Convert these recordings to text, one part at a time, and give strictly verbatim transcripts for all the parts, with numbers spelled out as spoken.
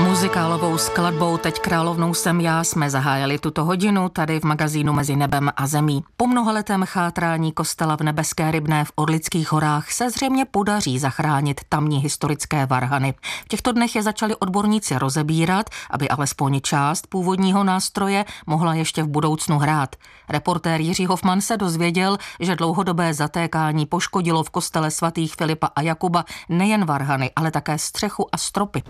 Muzikálovou skladbou Teď královnou jsem já jsme zahájili tuto hodinu tady v magazínu Mezi nebem a zemí. Po mnohaletém chátrání kostela v Nebeské Rybné v Orlických horách se zřejmě podaří zachránit tamní historické varhany. V těchto dnech je začali odborníci rozebírat, aby alespoň část původního nástroje mohla ještě v budoucnu hrát. Reportér Jiří Hofman se dozvěděl, že dlouhodobé zatékání poškodilo v kostele svatých Filipa a Jakuba nejen varhany, ale také střechu a stropy.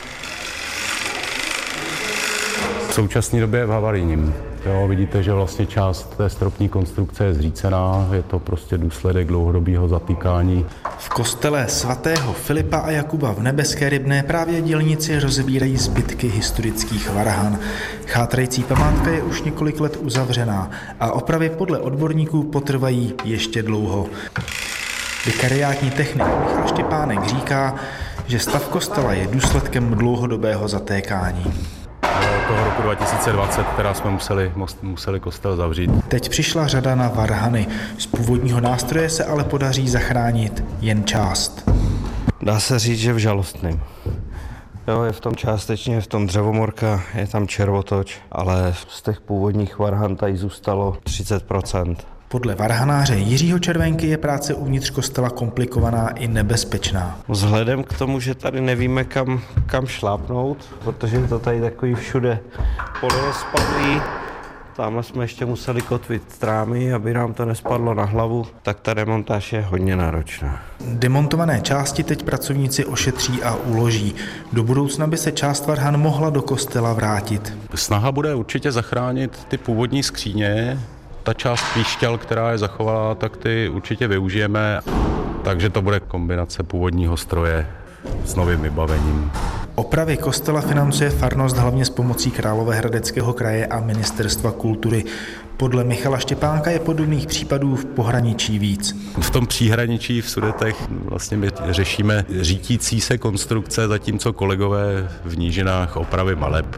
V současné době v havarijním. Jo, vidíte, že vlastně část té stropní konstrukce je zřícená, je to prostě důsledek dlouhodobého zatýkání. V kostele svatého Filipa a Jakuba v Nebeské Rybné právě dělníci rozebírají zbytky historických varhan. Chátrající památka je už několik let uzavřená a opravy podle odborníků potrvají ještě dlouho. Vikariátní technik Michal Štěpánek říká, že stav kostela je důsledkem dlouhodobého zatékání. Toho roku dva tisíce dvacet, která jsme museli, museli kostel zavřít. Teď přišla řada na varhany. Z původního nástroje se ale podaří zachránit jen část. Dá se říct, že v žalostném. Jo, je v tom částečně, v tom dřevomorka, je tam červotoč, ale z těch původních varhan tady zůstalo třicet procent. Podle varhanáře Jiřího Červenky je práce uvnitř kostela komplikovaná i nebezpečná. Vzhledem k tomu, že tady nevíme, kam, kam šlápnout, protože je to tady takový všude podeje spadlý, tamhle jsme ještě museli kotvit trámy, aby nám to nespadlo na hlavu, tak ta demontáž je hodně náročná. Demontované části teď pracovníci ošetří a uloží. Do budoucna by se část varhan mohla do kostela vrátit. Snaha bude určitě zachránit ty původní skříně. Ta část píšťal, která je zachovala, tak ty určitě využijeme, takže to bude kombinace původního stroje s novým vybavením. Opravy kostela financuje farnost hlavně s pomocí Královéhradeckého kraje a Ministerstva kultury. Podle Michala Štěpánka je podobných případů v pohraničí víc. V tom příhraničí v Sudetech vlastně my řešíme řítící se konstrukce, zatímco kolegové v nížinách opravy maleb.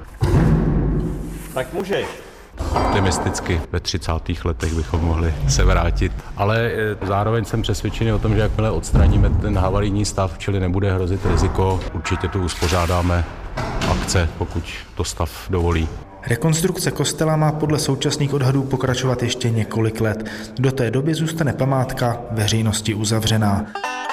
Tak můžeš. Optimisticky ve třicátých letech bychom mohli se vrátit, ale zároveň jsem přesvědčený o tom, že jakmile odstraníme ten havarijní stav, čili nebude hrozit riziko, určitě tu uspořádáme akce, pokud to stav dovolí. Rekonstrukce kostela má podle současných odhadů pokračovat ještě několik let. Do té doby zůstane památka veřejnosti uzavřená.